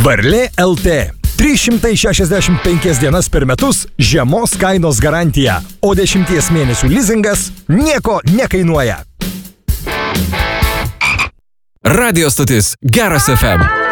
Varlė LT. 365 dienas per metus žemos kainos garantija, o 10 mėnesių lizingas nieko nekainuoja. Radio stotis Geras FM.